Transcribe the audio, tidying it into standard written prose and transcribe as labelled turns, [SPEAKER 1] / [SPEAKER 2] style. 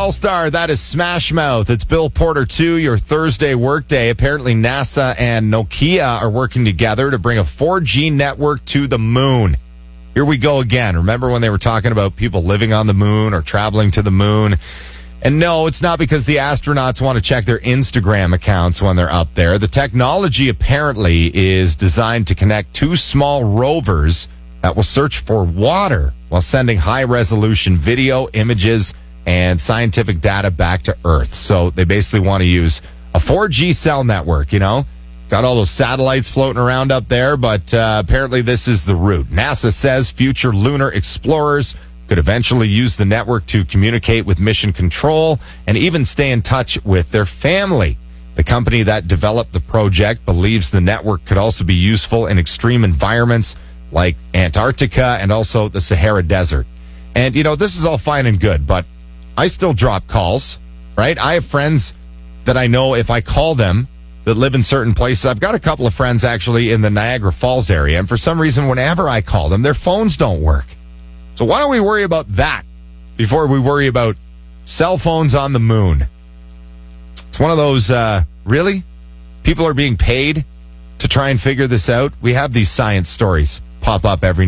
[SPEAKER 1] Telstar, that is Smash Mouth. It's Bill Porter 2, your Thursday workday. Apparently NASA and Nokia are working together to bring a 4G network to the moon. Here we go again. Remember when they were talking about people living on the moon or traveling to the moon? And no, it's not because the astronauts want to check their Instagram accounts when they're up there. The technology apparently is designed to connect two small rovers that will search for water while sending high-resolution video, images, and scientific data back to Earth. So they basically want to use a 4G cell network, Got all those satellites floating around up there, but apparently this is the route. NASA says future lunar explorers could eventually use the network to communicate with mission control and even stay in touch with their family. The company that developed the project believes the network could also be useful in extreme environments like Antarctica and also the Sahara Desert. And, this is all fine and good, but I still drop calls, right? I have friends that I know if I call them that live in certain places. I've got a couple of friends actually in the Niagara Falls area, and for some reason, whenever I call them, their phones don't work. So why don't we worry about that before we worry about cell phones on the moon? It's one of those, really? People are being paid to try and figure this out? We have these science stories pop up every